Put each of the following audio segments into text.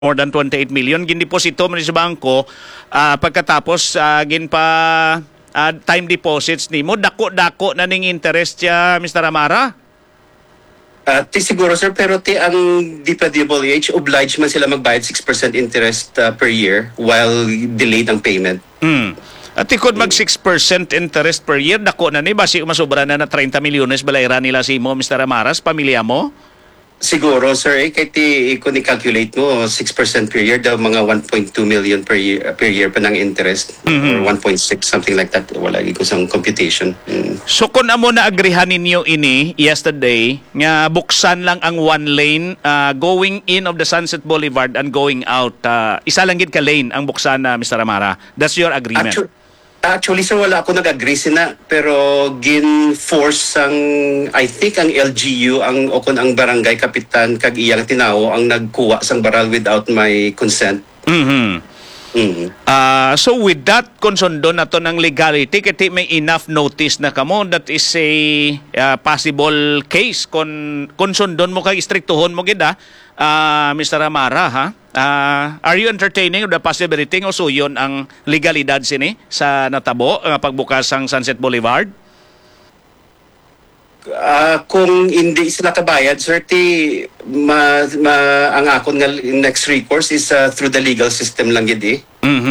more than 28 million gindeposito man sa bangko pagkatapos gin pa time deposits nimo dako-dako na ning interest ya Mr. Amara. Ti siguro sir, pero ti ang DPWH obliged man sila magbayad 6% interest per year while delayed ang payment. At tikod mag 6% interest per year dako na ni basi masobra na 30 milyones balayran nila si mo Mr. Amaras pamilya mo. Siguro sir, kaya kung i-calculate mo 6% per year daw mga 1.2 million per year pa ng interest or 1.6 something like that. Wala ko sang computation. So kung amo na agrihan ninyo ini yesterday nga buksan lang ang one lane going in of the Sunset Boulevard and going out, isa lang gid ka lane ang buksan na Mr. Amara. That's your agreement. Actually sir, wala ako nag-agree sina, pero gin-force ang, I think ang LGU, ang barangay kapitan kag iyang tinawo ang nagkuha sang baral without my consent. So with that, konsundo na to ng legality, kaya may enough notice na kamo, that is a possible case. Konsundon mo kay istriktuhon mo gid Mr. Amara, ha? Are you entertaining the possibility o suyon ang legalidad sini sa natabo pagbukas ang Sunset Boulevard? Kung hindi sila kabayad, sir, ang akong next recourse is through the legal system lang gid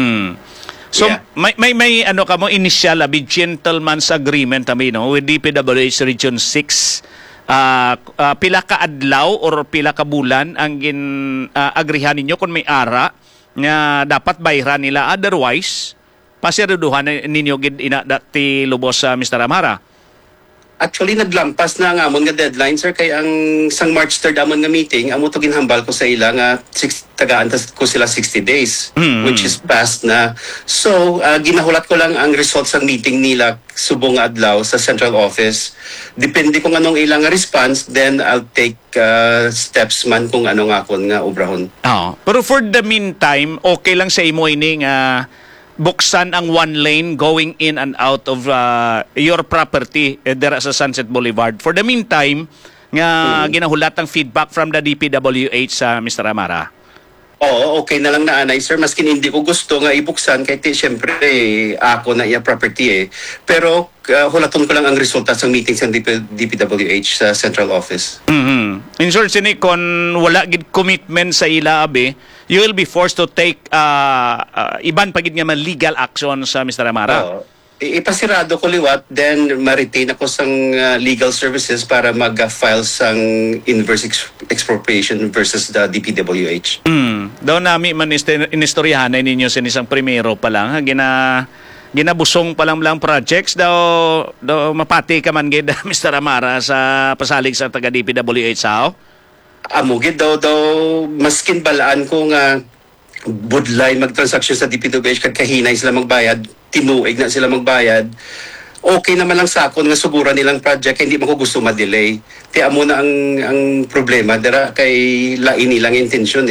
So yeah. may ano ka mo initial big gentleman's agreement no with DPWH Region 6. Pila ka adlaw or pila ka bulan ang agrihan ninyo kung may ara nga dapat bayran nila, otherwise pasiraduhan ninyo gid ina dati lubos sa Mr. Amara. Actually, naglampas na ang amon nga deadline, sir. Kaya ang sang March 3rd amon nga meeting, amo to ginhambal ko sa ila nga tagaan ko sila 60 days, which is past na. So, ginahulat ko lang ang results ng meeting nila subong adlaw sa central office. Depende kung anong ilang response, then I'll take steps man kung ano nga akon nga obrahon. Pero for the meantime, okay lang sa imo ini nga buksan ang one lane going in and out of your property there sa Sunset Boulevard. For the meantime, nga ginahulat ang feedback from the DPWH sa Mr. Amara. Oo, okay na lang na anay, sir. Maskin hindi ko gusto nga ibuksan kahit siyempre ako na iya property Pero hulaton ko lang ang resulta sa meeting sa DPWH sa central office. In short, sini kon wala gid commitment sa ila you will be forced to take iban pagid nga legal action sa Mr. Amara. Ipasirado ko liwat, then ma-retain ako sang legal services para mag-file sang inverse expropriation versus the DPWH. Daw nami man inistoryahan ninyo sinisang primero pa lang ginabusong pa lang projects daw mapati ka man gid Mr. Amara sa pasalig sa taga DPWH sao. Amugid daw maskin balaan ko nga budlay magtransaksyon sa DPWH kag kahinay sila magbayad, tinuig na sila magbayad. Okay naman lang sa akon nga suguran nilang project, hindi man ko gusto ma-delay. Ti amo na ang problema dira kay lain nilang intensyon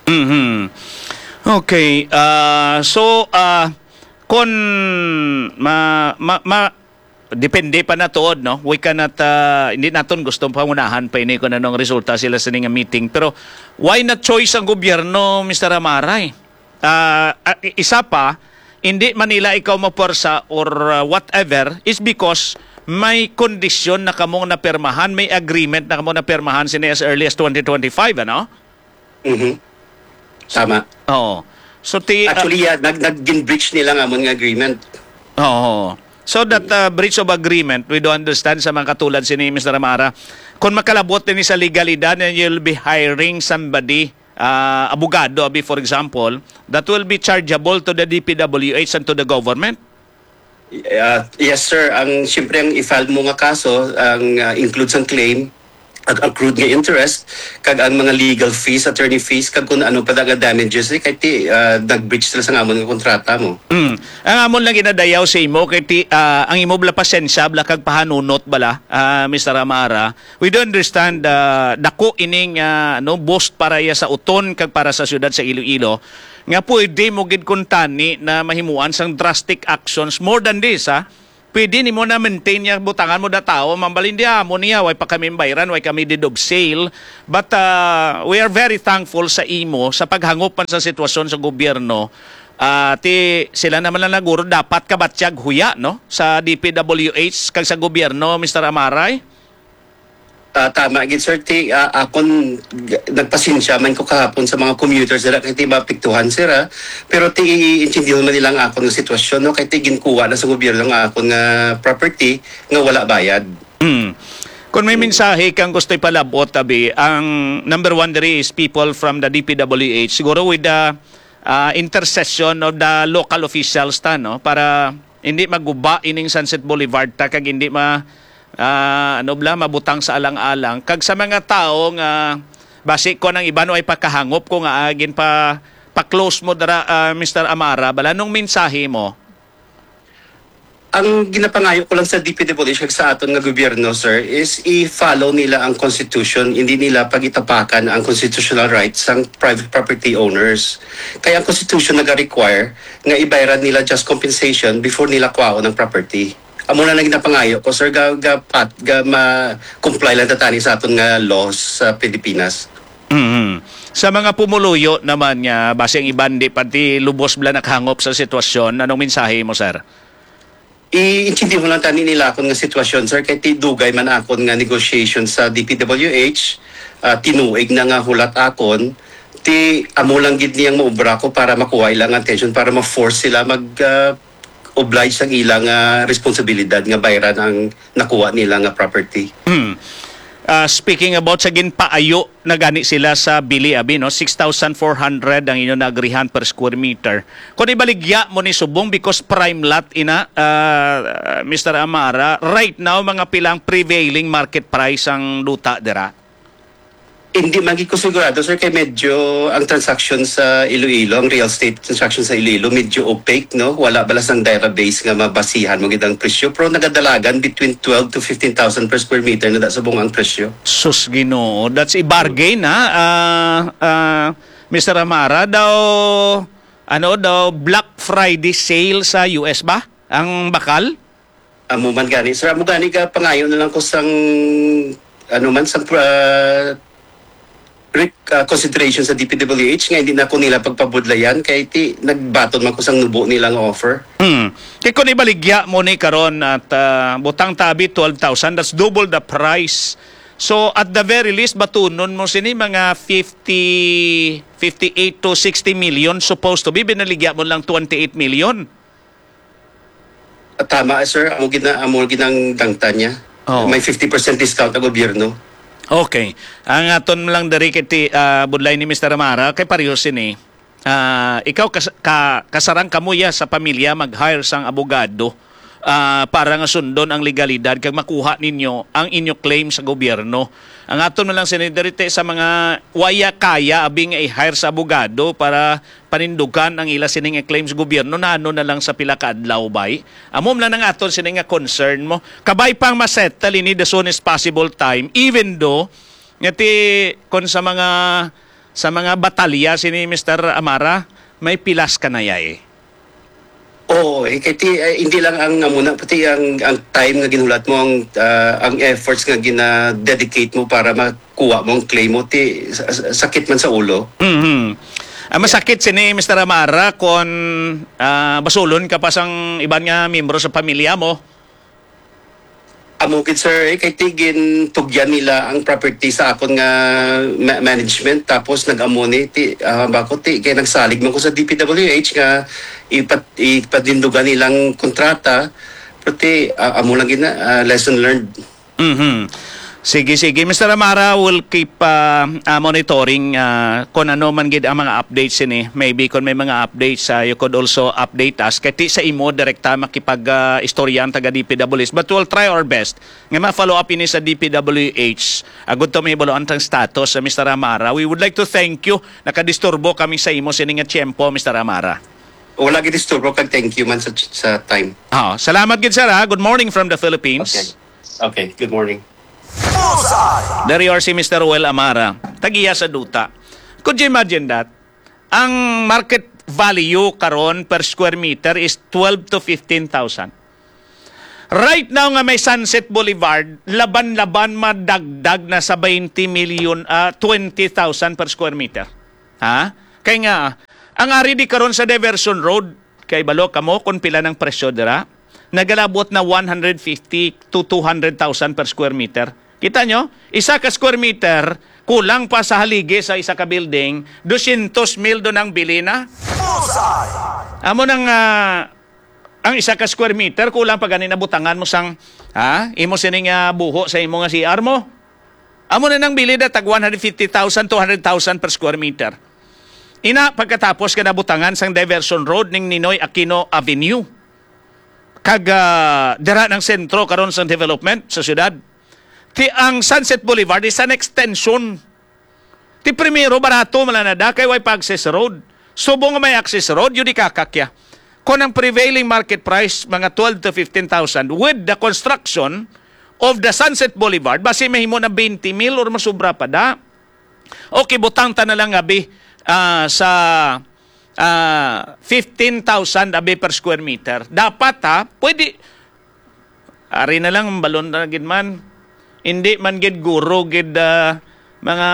Okay, kon depende pa na tuod, no? We cannot, hindi natin gustong pangunahan pa ini kung anong resulta sila sa nga meeting. Pero why not choice ang gobyerno, Mr. Amaray? Isa pa, hindi Manila ikaw maporsa or whatever is because may kondisyon na kamong napermahan, may agreement na kamong napermahan sini as early as 2025, ano? Tama. Oo. So, actually, nag-breach nila nga mga agreement. Oo. So that breach of agreement, we do understand sa mga katulad si Mr. Amara, kung makalabot din sa legalidad and you'll be hiring somebody, abogado, for example, that will be chargeable to the DPWH and to the government? Yes, sir. Siyempre, ang i-file mo nga kaso, ang includes ang claim, accrued nga interest, kag ang mga legal fees, attorney fees, kag kung ano pa nga damages, kahit nag-breach sila sa ngamon nga kontrata mo. Ang amon lang ginadayaw sa imo, kahit ang imo bala pasensya, bala kag pahanunot bala, Mr. Amara, we do understand dako ining boost para sa uton, kag para sa syudad sa Iloilo, nga pwede mo gid kuntani na mahimuan sang drastic actions more than this, pwede ni mo na maintain niya butangan mo na tao, mambalindiya mo niya, way pa kami bayran, way kami deed of sale. But we are very thankful sa imo sa paghangopan sa sitwasyon sa gobyerno. Sila naman lang naguro dapat kabatsyag huya no sa DPWH kag sa gobyerno, Mr. Amaray. Tama gid sir, akon nagpasensya man ko kahapon sa mga commuters nila kay ti mapiktuhan sir pero ti iintindihan man nila ang akon nga sitwasyon no kay ti ginkuha na sa gobyerno nga akon nga property nga wala bayad. Kung may mensahe kang gusto ipalabot tabi, ang number one diri is people from the DPWH siguro with the intercession of the local officials no para hindi maguba ining Sunset Boulevard kag hindi mabutang sa alang-alang kag sa mga tao nga base ko ng iba no ay pakahangop ko nga agin pa-close mo dara Mr. Amara balanong mensahe mo. Ang ginapangayo ko lang sa DPWH sa aton nga gobyerno sir is i-follow nila ang constitution, hindi nila pagitapakan ang constitutional rights ng private property owners. Kaya ang constitution nag-require nga ibayaran nila just compensation before nila kuwao ng property. Amo na lang ginapangayo ko sir ga ma-comply lang tatani sa aton nga laws sa Pilipinas. Sa mga pumuluyo naman nga base ang iban di pati lubos bla nakhangop sa sitwasyon, anong mensahe mo sir? I-intindi mo lang tani nila akong nga sitwasyon sir kay ti dugay man akon nga negotiation sa DPWH, tinuig na nga hulat akon ti amo lang gid niyang maubra ko para makuha ilang attention para ma-force sila oblige ang ilang responsibilidad nga bayaran ang nakuha nila nga property. Speaking about sa ginpaayo na gani sila sa Bili Abi no 6,400 ang inyo naagrihan per square meter. Kung ibaligya mo ni subong because prime lot ina Mr. Amara, right now mga pilang prevailing market price ang luta dira? Hindi magi ko sigurado sir kay medyo ang transaction sa Iloilo, ang real estate transaction sa Iloilo medyo opaque no. Wala balas ang database nga mabasihan mo gid ang presyo pero nagadalagan between 12 to 15,000 per square meter na sa buong ang presyo. Sus Ginoo, that's a bargain Mr. Amara daw Black Friday sale sa US ba? Ang bakal? Amo man gani sir, amo gani ka pangayo na lang ko sang consideration sa DPWH nga hindi na ko nila pagpabudlayan kay ti nagbaton man ko sang nubo nilang offer. Kay kung ibaligya mo ni karon at butang tabi 12,000, that's double the price. So at the very least batunon mo sini mga 58 to 60 million supposed to be, binaligya mo lang 28 million. Tama sir, amo ginang dangta niya. May 50% discount ang gobyerno. Okay. Ang aton lang dari kiti budlay ni Mr. Amara kay pareho sini. Ikaw kasarang kamuya sa pamilya mag-hire sang abogado para nga sundon ang legalidad kag makuha ninyo ang inyo claim sa gobyerno. Ang aton lang sini derite sa mga waya kaya abing i-hire sa abogado para panindugan ang ila sining claims gobyerno na ano na lang sa pila ka adlaw bay. Amom lang ang aton sining nga concern mo. Kabay pang masettle ini the soonest possible time even though ngati kon sa mga batalya sini Mr. Amara may pilas ka na yay. Kaya hindi lang ang muna pati ang time nga ginulat mo ang efforts nga gina-dedicate mo para makuha mo ang claim mo ti sakit man sa ulo. Masakit sini Mr. Amara kung basulon ka pa sang iban nga miyembro sa pamilya mo. Amukid sir, kay tigin tugyan nila ang property sa akon nga management tapos nag-amuni kay nagsalig man ko sa DPWH nga ipadindugan nilang kontrata pati amo lang gina lesson learned. Sige. Mr. Amara will keep monitoring kung ano man gid ang mga updates ini. Maybe kung may mga updates, you could also update us. Kaya sa imo, direkta makipag-istoryan taga DPWH. But we'll try our best. Nga ma-follow up ini sa DPWH. Agad to may baloan tang status sa Mr. Amara. We would like to thank you. Nakadisturbo kami sa imo sining nga tiyempo, Mr. Amara. Wala gid disturbo kag thank you man sa time. Salamat gid sir. Good morning from the Philippines. Okay. Good morning. There you are si Mr. Ruel Amara, tagiya sa duta. Could you imagine that? Ang market value karon per square meter is 12 to 15,000. Right now nga may Sunset Boulevard, laban-laban madagdag na sa 20 million, 20,000 per square meter. Ha? Kaya nga, ang ari di karon sa Diversion Road, kay balo kamo kung pila ng presyo dira, nagalabot na 150 to 200,000 per square meter. Kita nyo? Isa ka square meter, kulang pa sa haligi sa isa ka building, 200,000 doon ang bili na. Amo nang ang isa ka square meter, kulang pa ganin na butangan mo sang, imo sining buho sa imo nga CR mo. Amo na nang bili na tag 150,000, 200,000 per square meter. Ina, pagkatapos ka nabutangan sang Diversion Road ning Ninoy Aquino Avenue. Dira ng sentro karon sa development sa syudad. Ti ang Sunset Boulevard is an extension. Ti primero barato malanada kay way access road. Subong nga may access road, yun di kakakya. Kung ang prevailing market price, mga 12 to 15,000, with the construction of the Sunset Boulevard, basi mahimo na 20 mil or masubra pa da. Okay, butang ta na lang abi sa 15,000 abi per square meter. Dapat pwede, ari na lang, balon na gid man. Hindi man gid guro gid mga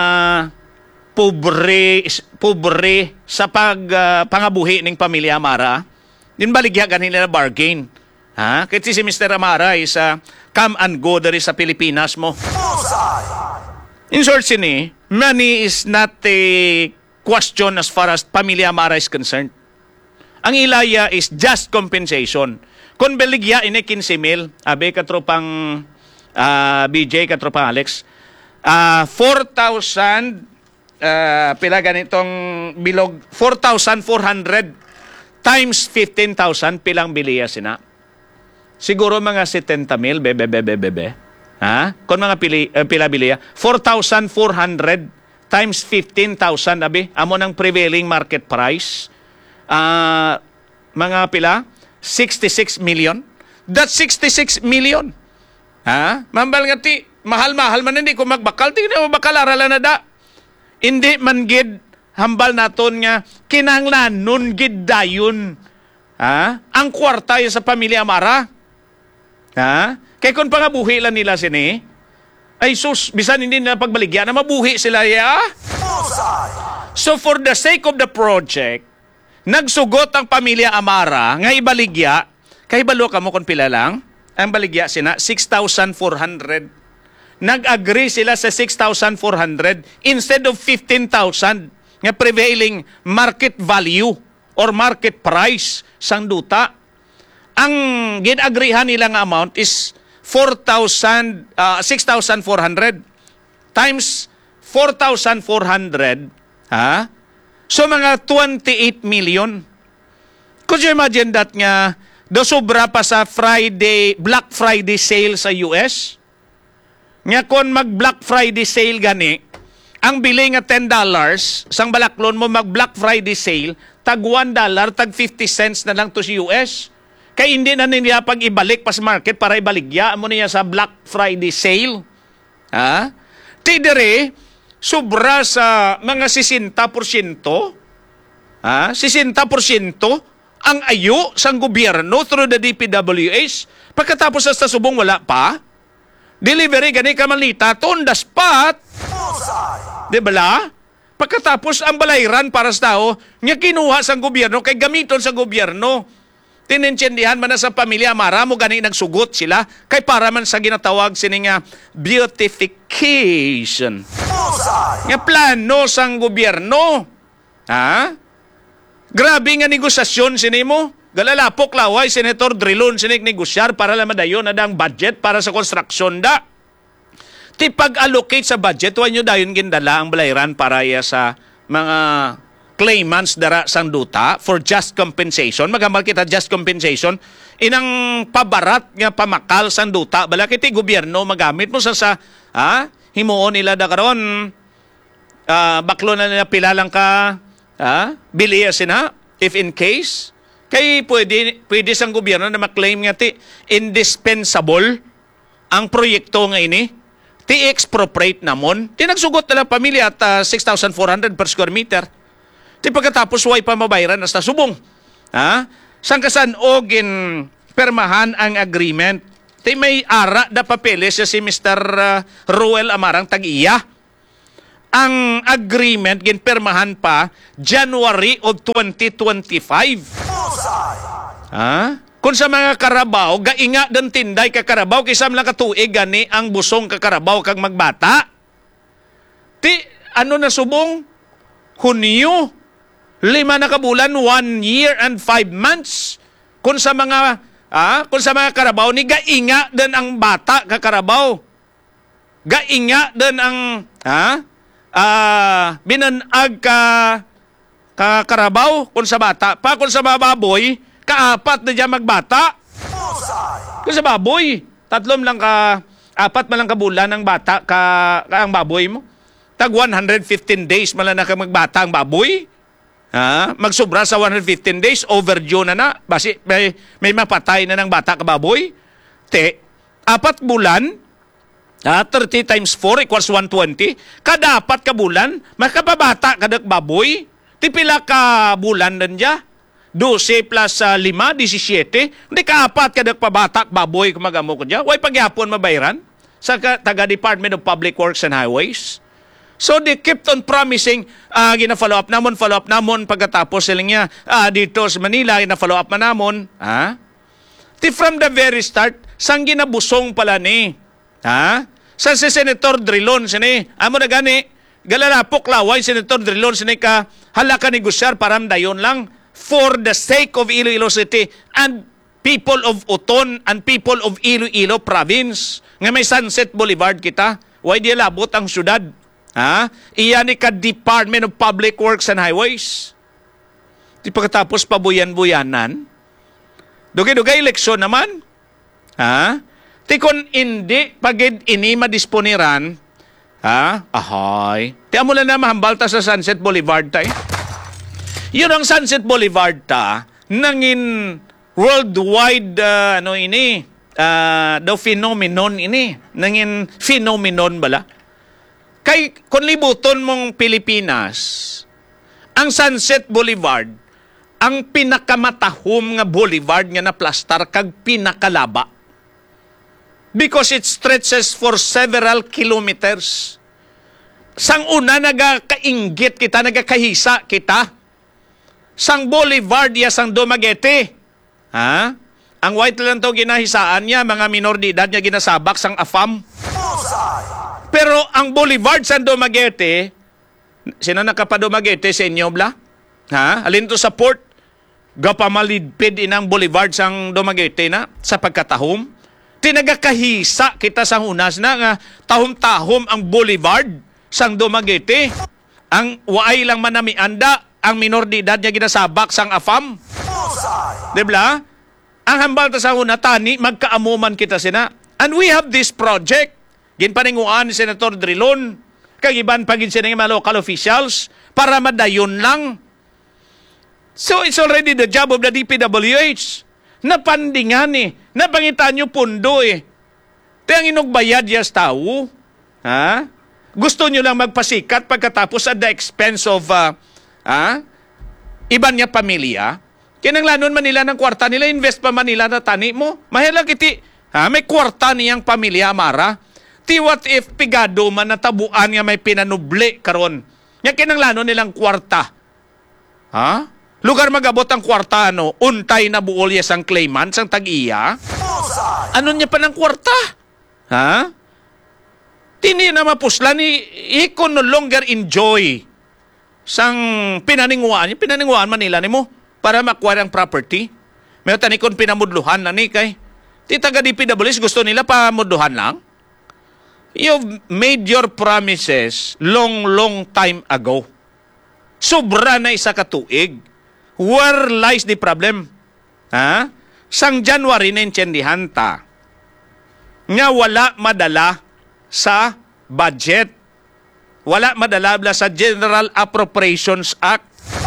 pobre sa pangabuhi ning pamilya Amara. Din baligya ganila na bargain. Kasi si Mr. Amara is come and go dari sa Pilipinas mo. In short, sini, money is not a question as far as pamilya Amara is concerned. Ang ilaya is just compensation. Kung baligya ini 15 mil, abe katropang BJ, katropang Alex, 4,000 pila ganitong bilog, 4,400 times 15,000 pilang biliya sina. Siguro mga 70 mil, bebe. Kung mga pila biliya, 4,400 times 15,000, abi, amo ng prevailing market price. Mga pila, 66 million. That's 66 million. Mambal nga ti, mahal-mahal man hindi kung magbakal, ti na magbakal, aralan na da. Hindi man gid hambal naton nga kinahanglan nun gid dayon. Ang kwarta sa pamilya Amara. Kay kung pangabuhi lang nila sini, ay sus, bisan hindi na pagbaligya na mabuhi sila ya. So for the sake of the project, nagsugot ang pamilya Amara nga ibaligya, kay balo kamo kung pila lang, ang baligya sina 6,400. Nag-agree sila sa 6,400 instead of 15,000 nga prevailing market value or market price sang duta. Ang gin-agreehan nilang amount is 6,400 times 4,400, so mga 28 million. Could you imagine that nga do sobra pa sa Black Friday sale sa US? Nga kung mag-Black Friday sale gani, ang bili nga $10, sang balaklon mo mag-Black Friday sale, tag $1, tag 50 cents na lang to sa US. Kaya hindi na niya pag ibalik pa sa market para ibaligya mo niya sa Black Friday sale. Tidere, sobra sa mga 60%, 60% ang ayo sang gobyerno through the DPWH. Pagkatapos sa subong wala pa, delivery gani ka manita, on the spot. Di ba? Pagkatapos ang balayran para sa tao, niya kinuha sa gobyerno, kay gamiton sa gobyerno. Tinintsindihan man na sa pamilya Amara mo gani nagsugot sila, kay para man sa ginatawag sining beautification. Nga plano sang gobyerno. Grabe nga negosasyon sinimo. Galalapok laway, Senator Drilon, sinig negosyar para lang madayon na ang budget para sa construction da. Ti pag-allocate sa budget, huwag nyo dayon gindala ang balayran para sa mga claimants dara sang duta for just compensation. Magamal kita just compensation. Inang pabarat nga pamakal sang duta. Balakit ti gobyerno magamit mo sa himuon nila da karon. Baklo na nila pila lang ka biliya sina if in case. Kay pwede sang gobyerno na maklaim nga ti indispensable ang proyekto nga ini. Ti expropriate namon. Ti nagsugot na lang pamilya at 6,400 per square meter. Ti pagkatapos way pa mabayaran hasta subong. Sang kasan o permahan ang agreement. Ti may ara da papeles si Mr. Ruel Amarang tag-iya. Ang agreement ginpirmahan pa January of 2025. Ha? Kung sa mga karabaw, gainga den tinday ka karabaw, kisam lang katuig gani ang busong ka karabaw kag magbata. Ti, ano na subong? Hunyo. 5 na kabulan, 1 year and 5 months. Kung sa mga karabaw ni gainga den ang bata ka karabaw. Gainga den ang binanag ka karabaw kung sa bata. Pa kung sa baboy, kaapat na dyan magbata. Kung sa baboy, 4 lang ka bulan ang bata ang baboy mo. Tag 115 days mala na ka magbata ang baboy. Magsubra sa 115 days, overdue na. Basi may mapatay na ng bata ka baboy. 4 bulan, 30 times 4 equals 120. Kada 4 ka bulan, makapabata kadak baboy. Tipila ka bulan nan dya. 12 plus 5, 17. Hindi ka 4 kadak pabata baboy kumagamo ko dya. Way pagyapon mabayran sa taga Department of Public Works and Highways. So they kept on promising, gina-follow up namon pagkatapos sila niya dito sa Manila, gina-follow up manamon. From the very start, sang ginabusong pala ni. Sa si Senator Drilon, sini, amo na gani, galalapok laway, Senator Drilon, sini ka, halaka negosyar, param dayon lang, for the sake of Iloilo City and people of Uton and people of Iloilo Province. Nga may Sunset Boulevard kita, why di labot ang syudad? Iyan ni ka Department of Public Works and Highways. Di pagkatapos pabuyan-buyanan. Dugay-dugay eleksyon naman. Ti kon hindi pagid ini madisponiran, Ti amo lang na mahambalta sa Sunset Boulevard tay. Yun ang Sunset Boulevard ta nangin worldwide daw phenomenon ini. Nangin phenomenon bala. Kay kung libuton mong Pilipinas, ang Sunset Boulevard, ang pinakamatahom nga boulevard nga na plastar kag pinakalaba. Because it stretches for several kilometers. Sang una nagakainggit kita, nagakahisa kita. Sang boulevard ya sang Dumaguete. Ang white lang to ginahisaan niya, mga minor de edad niya ginasabak sang AFAM. Pero ang boulevard sa Dumaguete, sino nakapadumaguete sa inyo, bla? Alin to sa port? Gapamalidpid inang boulevard sang Dumaguete na sa pagkatahom. Tinagakahisa kita sa hunas na nga tahom-tahom ang boulevard sang Dumaguete. Ang waay lang manamianda, ang minor de edad niya ginasabak sang AFAM. Diba? Ang hambal ta sa huna, tani, magkaamuman kita sina. And we have this project. Ginpaninguan ni Senator Drilon, kagiban pagin siya ng mga local officials para madayon lang. So it's already the job of the DPWH. Napandingan napangitan nyo pundo Tiyang inugbayad yas tao. Gusto nyo lang magpasikat pagkatapos at the expense of iban niya pamilya. Kinanglanon Manila ng kwarta nila, invest pa Manila na tani mo. Mahirap iti, may kwarta niyang pamilya, Amara. Ti what if pigado man natabuan nga may pinanubli karon. Nya kinanglanon nilang kwarta. Lugar magabot ang kwarta untay na buol yes ang claimant sang tag-iya. Ano niya pa ng kwarta? Tini na mapuslan he could no longer enjoy sang pinaninguan Manila nimo para makuha ang property. May tanikon pinamudluhan na ni kay. Ti taga DPWS gusto nila pamudluhan lang. You've made your promises long time ago. Sobra na isa katuig. Where lies the problem? Sang January na intindihan ta. Nga wala madala sa budget. Wala madala sa General Appropriations Act.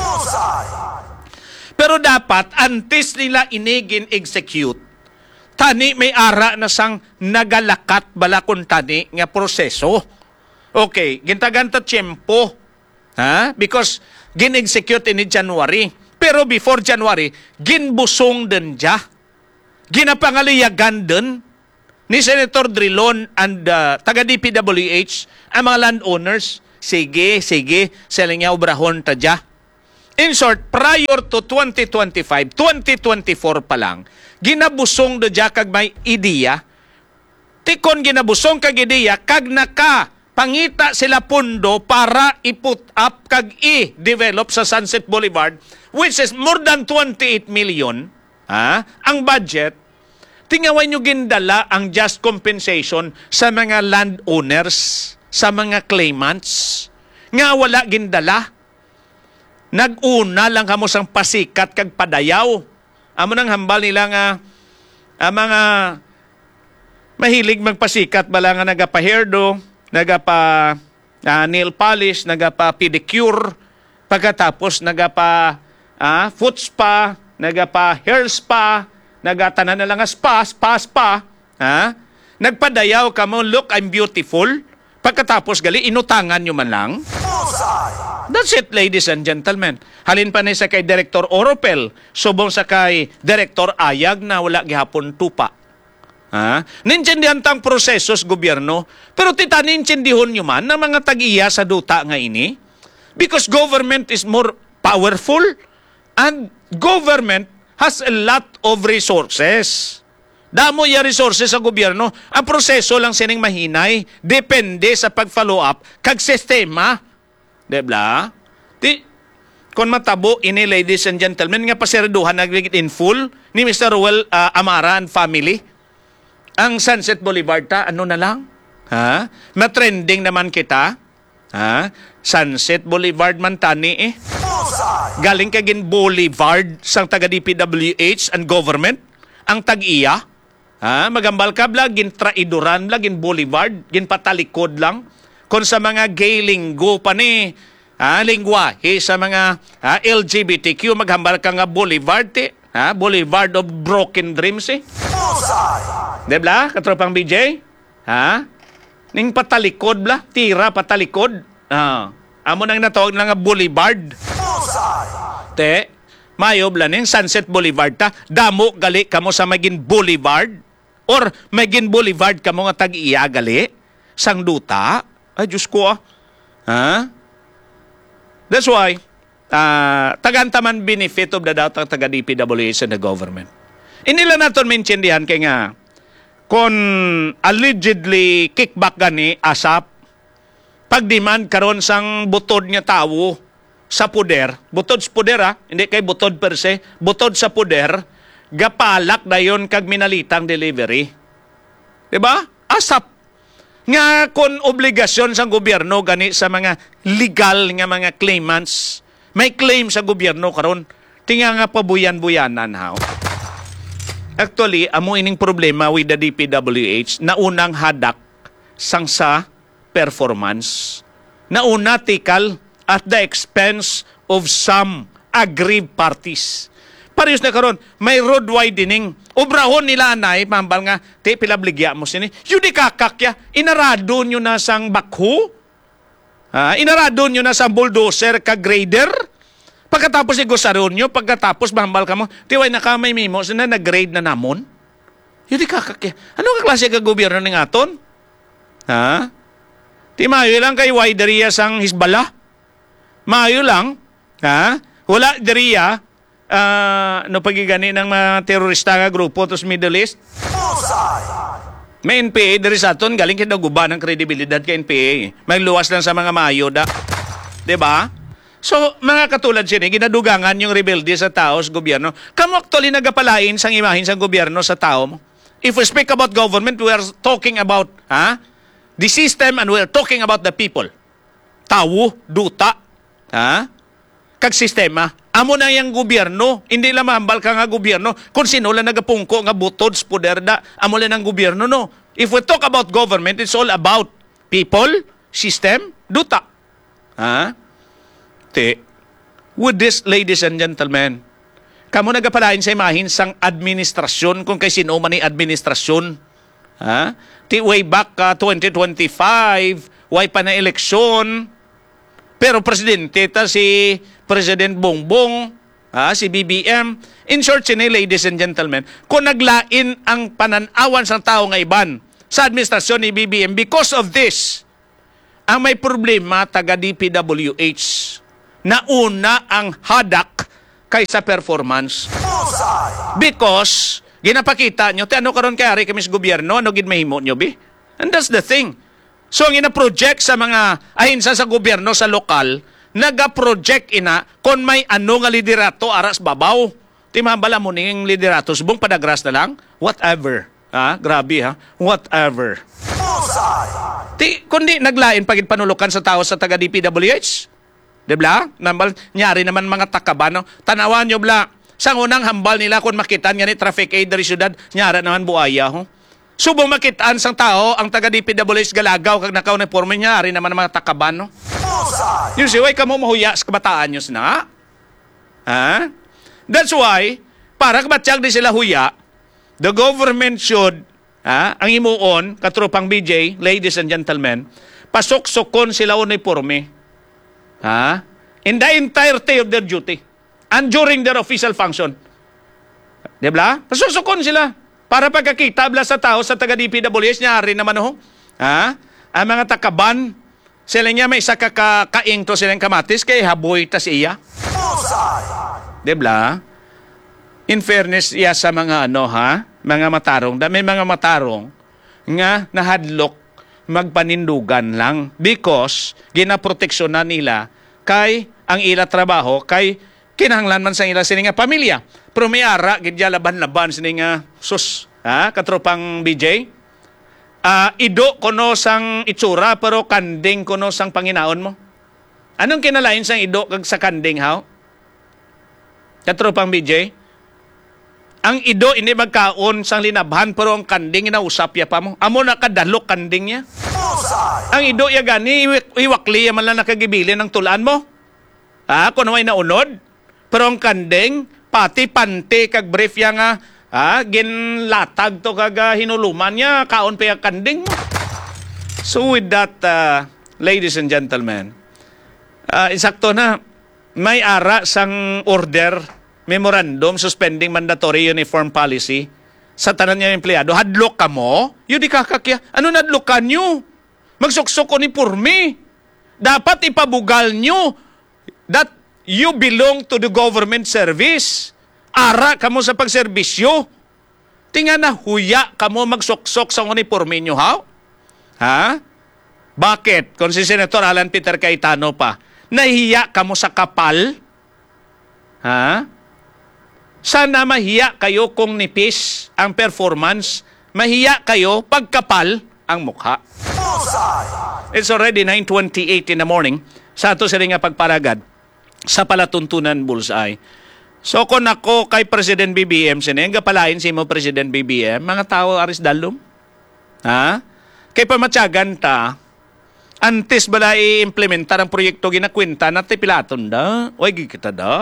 Pero dapat, antes nila inigin execute, tani may ara na sang nagalakat bala kung tani nga proseso. Okay, gintaganta tiyempo. Because gin-execute in January. Pero before January, ginbusong din dya. Ginapangaliyagan din. ni Senator Drilon and taga DPWH, ang mga landowners, sige, sila nga obrahon tadya. In short, prior to 2025, 2024 pa lang, ginabusong dadya kag may ideya. Tikon ginabusong kag ideya, kag naka pangita sila pundo para i-put up kag i-develop sa Sunset Boulevard, which is more than 28 million, ang budget. Tingawan nyo gindala ang just compensation sa mga landowners, sa mga claimants. Nga wala gindala. Nag-una lang kamo sang pasikat kag padayaw. Amo nang hambal nila nga ang mga mahilig magpasikat bala nga nagapa-hairdo, nagapa nail polish, nagapa pedicure, pagkatapos nagapa foot spa, nagapa hair spa, nagatanan na lang nga spa, nagpadayaw ka mo, look, I'm beautiful. Pagkatapos gali, inutangan nyo man lang. That's it, ladies and gentlemen. Halin pa na sa kay Director Oropel, subong sa kay Director Ayag na wala gihapon tupa. Nintindihan tang prosesos gobyerno, pero tita nintindihon nyo man na mga tag-iya sa duta nga ini, because government is more powerful and government has a lot of resources. Damo ya resources sa gobyerno. Ang proseso lang sining mahinay. Depende sa pag-follow up kag sistema. Diba? Kung matabo ini, ladies and gentlemen, nga pasirduhan nagligit in full ni Mr. Ruel Amara and family. Ang Sunset Boulevard ta, ano na lang? Matrending naman kita. Sunset Boulevard man tani eh. Galing kagin Boulevard sang taga DPWH and government ang tag-iya. Magambal ka bla, gin traidoran bla, gin Boulevard, gin patalikod lang. Kung sa mga gay linggo pa ni, lingwahe sa mga LGBTQ, maghambal ka nga Boulevard, Boulevard of Broken Dreams eh. Debla, katropang BJ? Ning patalikod bla, tira patalikod. Amo nang natawag na nga Boulevard. Te, mayo bla ning Sunset Boulevard ta, damo gali kamo sa magin Boulevard or magin Boulevard kamo nga tag-iya gali sang duta. Ay Diyos ko That's why tagantaman benefit of the doubt ang taga DPWH and the government. Inila naton maintindihan kay nga kung allegedly kickback gani asap pag-demand karon sang butod nga tawo sa poder, butod sa poder hindi kay butod per se, butod sa poder, gapalak dayon kag minalitang delivery. Diba? Asap. Nga kung obligasyon sa gobyerno gani sa mga legal nga mga claimants, may claim sa gobyerno karon, tinga nga pabuyan-buyanan how. Actually, amo ining problema with the DPWH na unang hadak sang sa performance. Nauna tikal at the expense of some aggrieved parties. Parehas na karon, may road widening. Obrahon nila anay, mambal nga, pilabligya mo sini. Yun di kakakya, inarado nyo na sang bakho. Inarado nyo na sang bulldozer ka grader. Pagkatapos igosarun nyo, pagkatapos mambal ka mo, tiway na kamay mimo, sina nag-grade na namon. Yun di kakakya. Ano ka klase ka gobyerno ng aton? Mayo lang kay Waideria sang Hisbala. Mayo lang, wala deriya, pagigani ng mga terorista nga grupo tos Middle East. May NPA diri sa aton, galing kinaguba ng kredibilidad kay NPA. May luwas lang sa mga mayo da. Diba? So, mga katulad sini, ginadugangan yung rebelde sa tao sa gobyerno. Kamu actually nagapalain sang imahin sa gobyerno sa tao mo. If we speak about government, we are talking about the system and we are talking about the people. Tao, duta, kag sistema. Amo na yung gobyerno, hindi lang mahambal ka nga gobyerno, kung sino lang nagapungko nga butod sa poder da, amo lang ang gobyerno, no. If we talk about government, it's all about people, system, duta. With this, ladies and gentlemen, kamo nagapalain sa imahin sang administrasyon, kung kay sino man ni administrasyon. Way back 2025, way pa na eleksyon, pero presidente ta si President Bongbong, Si BBM. In short, sini, ladies and gentlemen, kung naglain ang pananawan sa tao nga iban sa administrasyon ni BBM, because of this, ang may problema taga DPWH na una ang hadak kaysa performance. Because, ginapakita nyo, ano karon kayari kami sa gobyerno, ano ginmahimo nyo, bi? And that's the thing. So, ang ina-project sa mga ahinsa sa gobyerno sa lokal, naga-project ina kung may ano nga liderato aras babaw. Di mabala mo ning liderato, subong padagras na lang? Whatever. Grabe whatever. Kundi naglain pagit panulukan sa tao sa taga DPWH. Diba? Nyari naman mga takaban. No? Tanawan nyo bla. Sa unang hambal nila kung makitaan nga ni traffic aid dari syudad, nyara naman buaya. Subong makitaan sang tao ang taga DPWH galagaw kag naka-uniforme nyari naman mga takaban. No? Yung siway ka mo mahuya sa kabataan nyo na. That's why, para kabatyag di sila huya, the government should, ang imuon, katropang BJ, ladies and gentlemen, pasok-sokon sila uniforme. In the entirety of their duty. And during their official function. Diba? Pasok-sokon sila. Para pagkakita bla sa tao sa taga-DPWH, nyari naman ang mga takaban, sila niya may isa kakaing to silang kamatis, kay haboy tas iya. Diba? In fairness, iya sa mga mga matarong, may mga matarong nga nahadlok magpanindugan lang because ginaproteksyon na nila kay ang ila trabaho kay kinahanglan man sa ila sini nga pamilya. Pero may ara gidya laban-laban sini nga sus, katropang BJ. Ido kono sang itsura pero kanding kono sang panginaon mo. Anong kinalain sang ido kag sa kanding haw? Katropang BJ. Ang ido hindi magkaon sang linabhan pero ang kanding inausap ya pa mo. Amo na kadalok kanding niya. Ang ido ya gani iwakli ya man lang nakagibilin ng tulaan mo. Kung may naunod. Pero ang kanding pati pante kag brief ya nga ginlatag to kag hinuluman niya kaon pa yung kanding mo. So with that, ladies and gentlemen, insakto na may ara sang order memorandum suspending mandatory uniform policy sa tanan niya empleyado. Hadlok ka mo? Yun di kakakya. Ano nadlokan nyo? Magsuksok uniforme. Dapat ipabugal nyo that you belong to the government service. Ara ka mo sa pagserbisyo. Tinga na huya ka mo magsuksok sa uniforme nyo, Bakit? Kung si Senator Alan Peter Cayetano pa, nahiya ka mo sa kapal? Sana mahiya kayo kung nipis ang performance. Mahiya kayo pagkapal ang mukha. It's already 9:28 in the morning. Sa ato sila nga pagparagad sa palatuntunan bullseye. So kung ako kay President BBM, sineng kapalain si mo President BBM, mga tao aris dalom? Kay pamatyagan ta, antes bala i-implementar ang proyekto ginakwenta na pilaton da. Oy, kita da.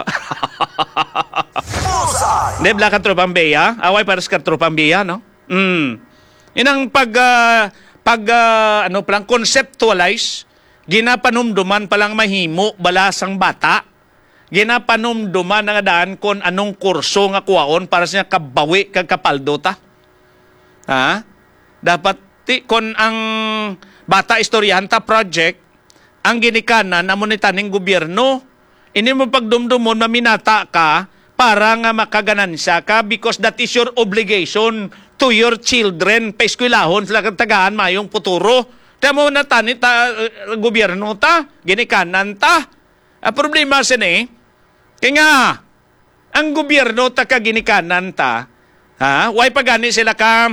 Nebla ka tropang beya? Away para sa tropang beya, no? Inang palang conceptualize, ginapanumduman palang mahimo balasang bata. Ginapanumduman nga daan kung anong kurso nga kuwaon para sa kabawi kag kapaldo ta. Dapat kung ang bata istoryahan ta project, ang ginikanan na monitaning gobyerno, ini mo pagdumdumon maminata ka para nga makaganansya ka because that is your obligation to your children. Paeskwelahon sila tagaan mayong puturo. Tamo na tanit gobyerno ta, ginikanan ta. Ang problema sini, kaya nga, ang gobyerno ta kaginikanan ta, way pa gani sila ka,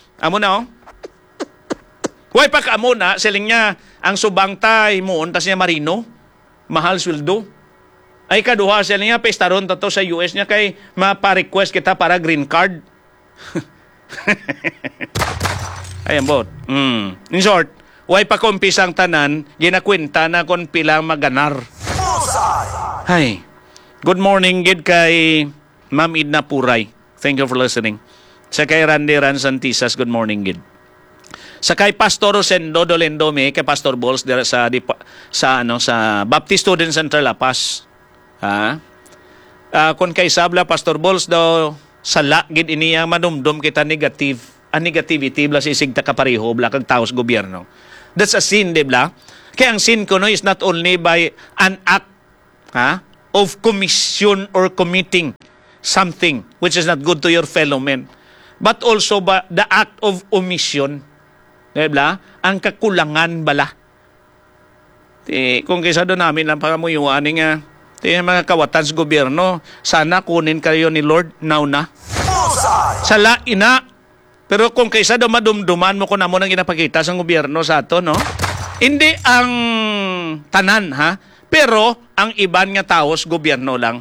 way pa ka muna, siling niya, ang subang ta, imuon ta siya marino, mahal sweldo. Ay kaduha sila niya, pestaron ta to sa US niya, kay mapa-request kita para green card. Ayan, bot. In short, way pa kumpisang tanan, ginakwenta na kung pilang maganar. Hi. Good morning, gid kay Ma'am Idna Puray. Thank you for listening. Sa kay Randy Ran Santisas, good morning, gid. Sa kay Pastor Rosendo Dolendome, kay Pastor Balls sa Baptist Student Center La Paz. Kung kay sabla, Pastor Bols daw, sala, gid iniya manumdum kita negative. Ang negativity, bla sisigta ka pareho, bla kag taos gobyerno. That's a sin, di bla? Kaya ang sin ko no is not only by an act of commission or committing something which is not good to your fellow men, but also ba the act of omission. Diba? Ang kakulangan bala. Kung kaysa doon namin lang pangamuyuan nga, mga kawatan sa gobyerno, sana kunin kayo ni Lord now na. Sala ina. Pero kung kaysa doon madumduman mo ko na mo nang ginapakita sa gobyerno sa ato, no? Hindi ang tanan, ha? Pero ang iban nga taos, gobyerno lang.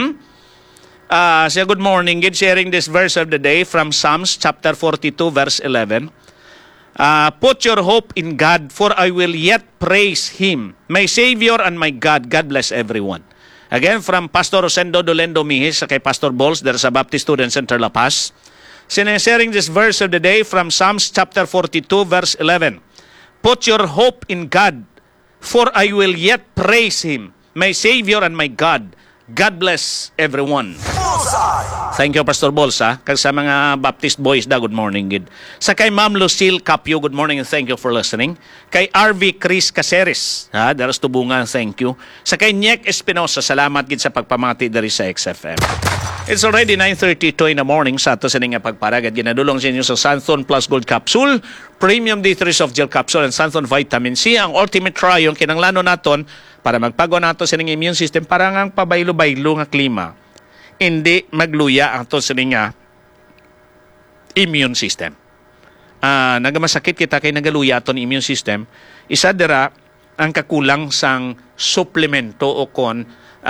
Say good morning. Good sharing this verse of the day from Psalms chapter 42 verse 11. Put your hope in God, for I will yet praise Him, my Savior and my God. God bless everyone. Again, from Pastor Rosendo Dolendo Mihis kay Pastor Bols, there's a Baptist Student Center La Paz. Sharing this verse of the day from Psalms chapter 42 verse 11. Put your hope in God, for I will yet praise Him, my Savior and my God. God bless everyone. Thank you, Pastor Bols, kag sa mga Baptist boys good morning, gid. Sa kay Ma'am Lucille Capio, good morning and thank you for listening. Kay RV Chris Caceres, daras tubungan, thank you. Sa kay Niek Espinosa, salamat gid sa pagpamati diri sa XFM. It's already 9:32 in the morning sa ato sa nga pagparagad. Ginadulong sa inyo sa Santhon Plus Gold Capsule, Premium D3 Soft Gel Capsule, and Santhon Vitamin C, ang ultimate try yung kinanglano naton para magpago nato sa ning immune system para nga pabaylo-baylo nga klima. Hindi magluya ang to sa nga immune system. Nagamasakit kita kay nagaluya aton immune system. Isa dira ang kakulang sang suplemento o kon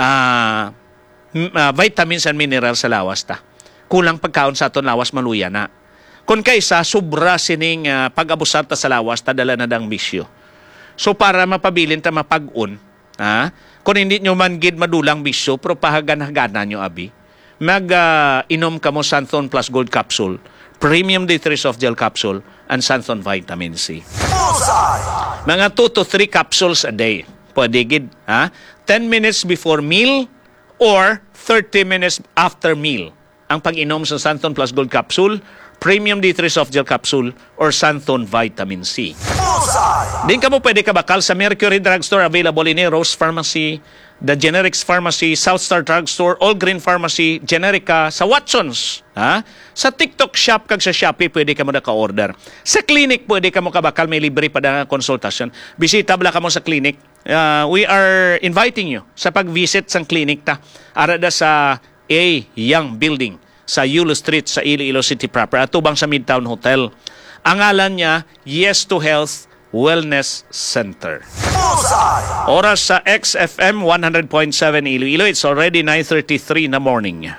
vitamins and minerals sa lawas ta. Kulang pagkaon sa aton lawas maluya na. Kung kaysa sobra sining pag-abusar ta sa lawas ta dala na dang bisyo. So para mapabilin ta mapag-un, kung hindi nyo man gid madulang bisyo pero pahagan-haganan nyo abi, inom ka mo Santhon Plus Gold Capsule, Premium D3 Soft Gel Capsule, and Santhon Vitamin C. Mga 2 to 3 capsules a day. Pwede gid, 10 minutes before meal or 30 minutes after meal. Ang pag-inom sa Santhon Plus Gold Capsule, Premium D3 Soft Gel Capsule, or Santhon Vitamin C. Din ka mo pwede kabakal sa Mercury Drugstore, available in Rose Pharmacy, The Generics Pharmacy, Southstar Drugstore, All Green Pharmacy, Generica, sa Watsons. Sa TikTok Shop kag sa Shopee pwede ka mo na ka-order. Sa clinic pwede ka mo kabakal, may libre pa na konsultasyon. Bisita bala ka mo sa clinic. We are inviting you sa pag-visit sa clinic ta. Arada sa A Young Building sa Yulo Street sa Iloilo City proper, atubang sa Midtown Hotel. Ang ngalan niya, Yes to Health Wellness Center. Oras sa XFM 100.7 Iloilo. It's already 9:33 in the morning.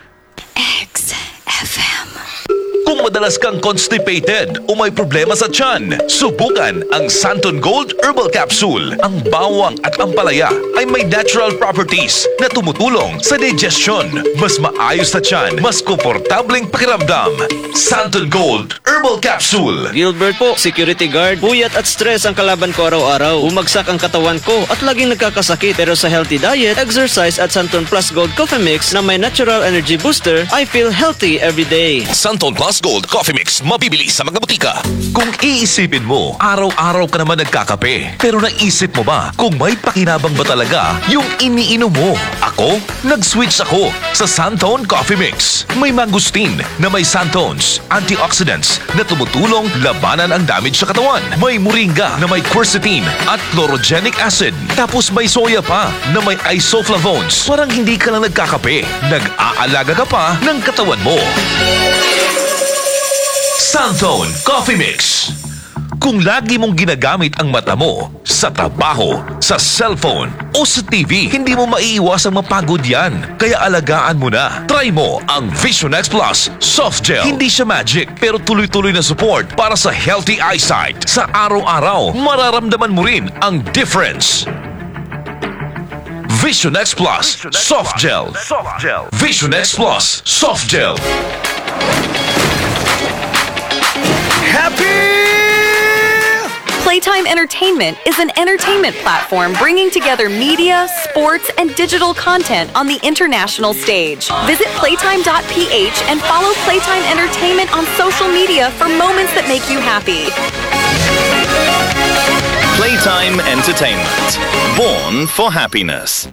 XFM. Kung madalas kang constipated o may problema sa tiyan, subukan ang Santhon Gold Herbal Capsule. Ang bawang at ampalaya ay may natural properties na tumutulong sa digestion. Mas maayos na tiyan, mas komportableng pakiramdam. Santhon Gold Herbal Capsule. Gilbert po, security guard. Puyat at stress ang kalaban ko araw-araw. Bumagsak ang katawan ko at laging nagkakasakit. Pero sa healthy diet, exercise at Santhon Plus Gold Coffee Mix na may natural energy booster, I feel healthy every day. Santhon Plus Gold Coffee Mix, mabibili sa mga butika. Kung iisipin mo, araw-araw ka naman nagkakape. Pero naisip mo ba kung may pakinabang ba talaga yung iniinom mo? Ako, nag-switch ako sa Santhon Coffee Mix. May mangustin na may Santhons, antioxidants na tumutulong labanan ang damage sa katawan. May moringa na may quercetin at chlorogenic acid. Tapos may soya pa na may isoflavones. Parang hindi ka lang nagkakape, nag-aalaga ka pa ng katawan mo. Santhon Coffee Mix. Kung lagi mong ginagamit ang mata mo sa trabaho, sa cellphone o sa TV, hindi mo maiiwasang mapagod yan. Kaya alagaan mo na. Try mo ang Vision X Plus Soft Gel. Hindi siya magic, pero tuloy-tuloy na support para sa healthy eyesight. Sa araw-araw, mararamdaman mo rin ang difference. Vision X Plus Soft Gel. Vision X Plus Soft Gel. Happy Playtime Entertainment is an entertainment platform bringing together media, sports, and digital content on the international stage. Visit playtime.ph and follow Playtime Entertainment on social media for moments that make you happy. Playtime Entertainment. Born for happiness.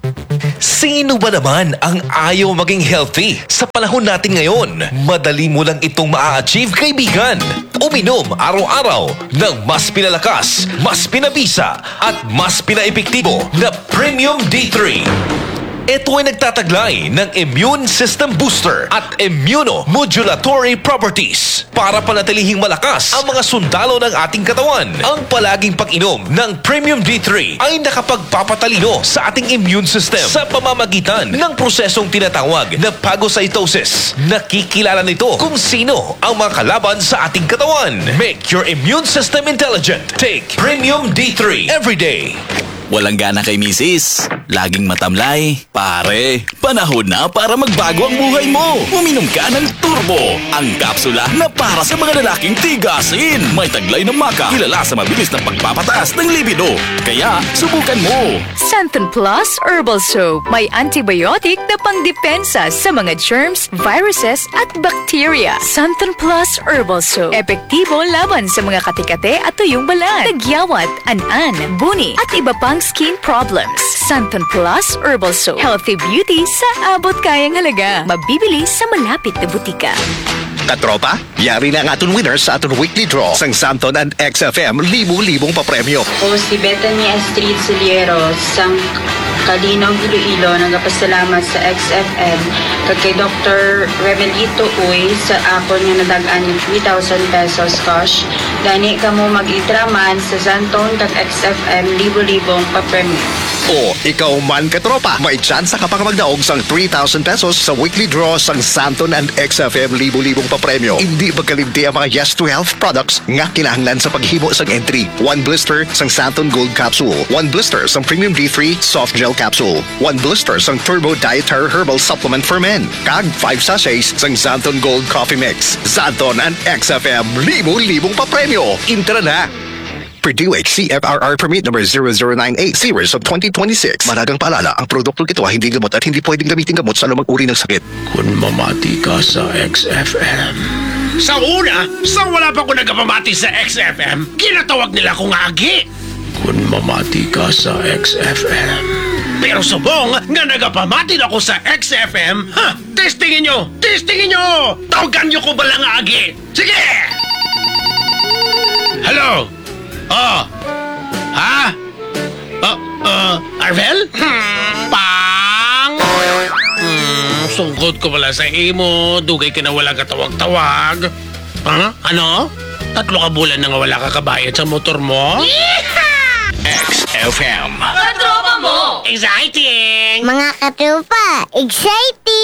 Sino ba naman ang ayaw maging healthy? Sa panahon natin ngayon, madali mo lang itong maa-achieve, kaibigan. Uminom araw-araw ng mas pinalakas, mas pinabisa, at mas pinaepektibo na Premium D3. Ito ay nagtataglay ng immune system booster at immunomodulatory properties para panatilihing malakas ang mga sundalo ng ating katawan. Ang palaging pag-inom ng Premium D3 ay nakapagpapatalino sa ating immune system sa pamamagitan ng prosesong tinatawag na phagocytosis. Nakikilala nito kung sino ang mga kalaban sa ating katawan. Make your immune system intelligent. Take Premium D3 every day. Walang gana kay misis. Laging matamlay. Pare, panahon na para magbago ang buhay mo. Uminom ka ng Turbo. Ang kapsula na para sa mga lalaking tigasin. May taglay ng maka. Kilala sa mabilis na pagpapataas ng libido. Kaya, subukan mo. Santon Plus Herbal Soap. May antibiotic na pangdepensa sa mga germs, viruses at bacteria. Santon Plus Herbal Soap. Epektibo laban sa mga katikate at tuyong balat, tagyawat, an-an, buni at iba pang skin problems. Santon Plus Herbal Soap. Healthy beauty sa abot kayang halaga. Mabibili sa malapit na butika. Katropa, yari na ang aton winners sa aton weekly draw sang Santon and XFM libu-libong papremyo. O si Bethany Astrid Soliero sang Kalinaw Iloilo nagapasalamat sa XFM kay Dr. Remelito Uy sa akon nga nadagaan yung 3,000 pesos cash. Gani ka mo mag-itraman sa Santon kag XFM libu-libong papremyo. O ikaw man katropa, may tsansa ka pang magdaog sang 3,000 pesos sa weekly draw sang Santon and XFM libu-libong papremyo. Hindi magkalimti ang mga Yes to Health products nga kinahanglan sa paghimo sang entry. 1 blister sang Santon Gold Capsule, 1 blister sang Premium D3 Soft Gel Capsule, 1 blister sang Turbo Dietary Herbal Supplement for Men, kag 5 sachets sang Santon Gold Coffee Mix. Santon and XFM libu-libong papremyo. Intra na! Purdue CFRR Permit number 0098 series of 2026. Managang paalala, ang produktong ito ay hindi gamot at hindi pwedeng gamitin gamot sa anumang uri ng sakit. Kung mamati ka sa XFM. Sa una, sa wala pa ko nagpamati sa XFM, kinatawag nila kong agi. Kung mamati ka sa XFM. Pero subong nga nagapamati na ako sa XFM, testingin nyo! Testingin nyo! Tawagan nyo ko ba lang agi? Sige! Hello? Oh. Ha? Arvel? Pang! Sungkot ko pala sa imo. Dugay ka na wala katawag-tawag. Ano? 3 ka bulan na nga wala ka kabayad sa motor mo? XFM. Exciting! Mga katropa, exciting!